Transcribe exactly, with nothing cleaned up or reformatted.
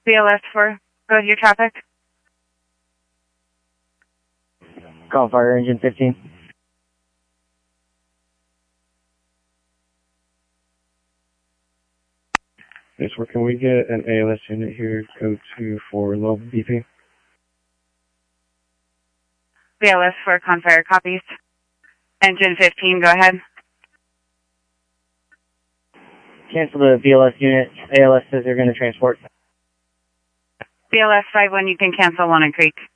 B L S four, go with your traffic. Call fire engine fifteen. Yes, where can we get an A L S unit here? Go to for low B P. B L S four, Confire copies. Engine fifteen, go ahead. Cancel the B L S unit. A L S says they're going to transport. B L S five one, you can cancel Walnut Creek.